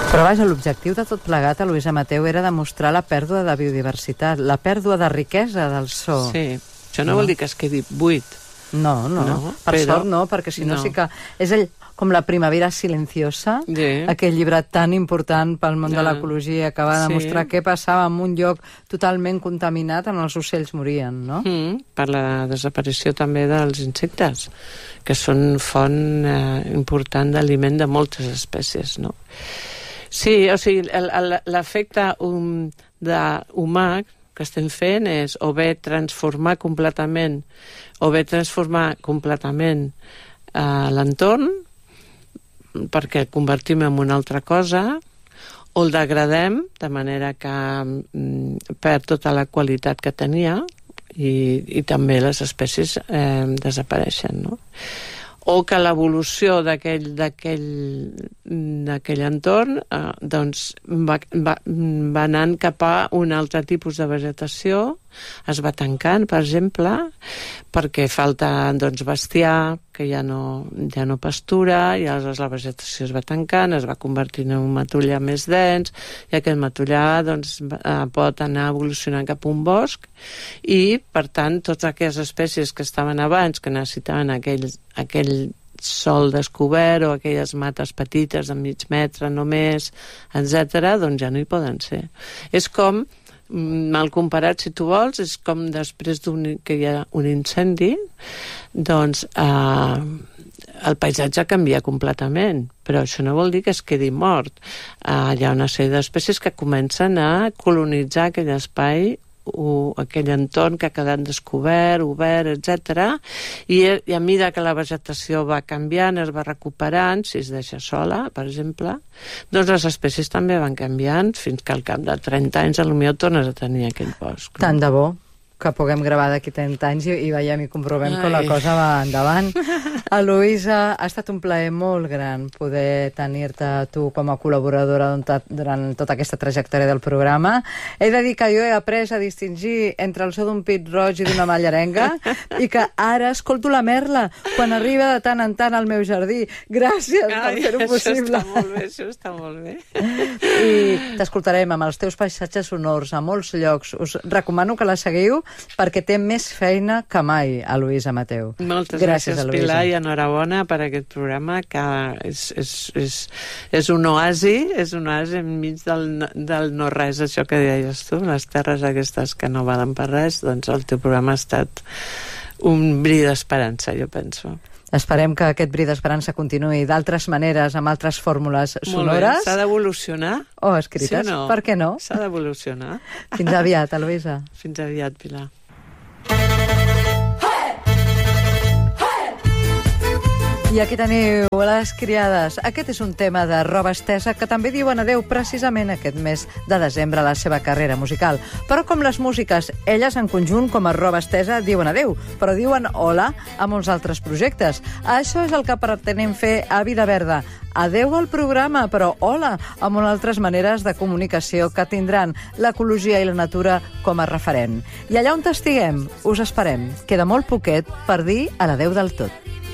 Però vaja, l'objectiu de tot plegat a Luisa Mateu era demostrar la pèrdua de biodiversitat, la pèrdua de riquesa del so. Sí, això no vol dir que es quedi buit. No, per sort no, perquè si no sí que... És com la primavera silenciosa, aquell llibre tan important pel món de l'ecologia, que va demostrar què passava en un lloc totalment contaminat on els ocells morien, no? Per la desaparició també dels insectes, que són font important d'aliment de moltes espècies, no? Sí, o sigui, l'efecte humà que estem fent és o bé transformar completament l'entorn perquè el convertim en una altra cosa, o el degradem de manera que perd tota la qualitat que tenia i també les espècies desapareixen, no? O que l'evolució d'aquell entorn doncs va anant cap a un altre tipus de vegetació, es va tancant, per exemple, perquè falta bestiar, que ja no pastura, i aleshores la vegetació es va tancant, es va convertint en un matollar més dens, i aquest matollar pot anar evolucionant cap a un bosc, i, per tant, totes aquelles espècies que estaven abans, que necessitaven aquell sòl descobert o aquelles mates petites de mig metre només, etc., doncs ja no hi poden ser. És com, mal comparat, si tu vols, és com després que hi ha un incendi, doncs el paisatge canvia completament, però això no vol dir que es quedi mort. Hi ha una sèrie d'espècies que comencen a colonitzar aquell espai o aquell entorn que ha quedat descobert, obert, etc. I a mesura que la vegetació va canviant, es va recuperant, si es deixa sola, per exemple, doncs les espècies també van canviant fins que al cap de 30 anys potser tornes a tenir aquell bosc. Tant de bo que puguem gravar d'aquí 30 anys i veiem i comprovem que la cosa va endavant. Eloïsa, ha estat un plaer molt gran poder tenir-te tu com a col·laboradora durant tota aquesta trajectòria del programa. He de dir que jo he après a distingir entre el so d'un pit roig i d'una mallarenga i que ara escolto la merla quan arriba de tant en tant al meu jardí. Gràcies per fer-ho possible. Això està molt bé. I t'escoltarem amb els teus paisatges sonors a molts llocs. Us recomano que la seguiu perquè té més feina que mai, Luisa Mateu. Moltes gràcies, Pilar, i enhorabona per aquest programa, que és un oasi enmig del no-res, això que deies tu, les terres aquestes que no valen per res, doncs el teu programa ha estat un bri d'esperança, jo penso. Esperem que aquest bri d'esperança continuï d'altres maneres, amb altres fórmules sonores. Molt bé, s'ha d'evolucionar. O escrites, sí, per què no? S'ha d'evolucionar. Fins aviat, Eloïsa. Fins aviat, Pilar. I aquí teniu Les criades. Aquest és un tema de Roba Estesa que també diuen adeu precisament aquest mes de desembre a la seva carrera musical. Però com les músiques, elles en conjunt com a Roba Estesa diuen adeu, però diuen hola a molts altres projectes. Això és el que pretenem fer a Vida Verda. Adeu al programa, però hola a moltes altres maneres de comunicació que tindran l'ecologia i la natura com a referent. I allà on estiguem, us esperem. Queda molt poquet per dir a l'adeu del tot.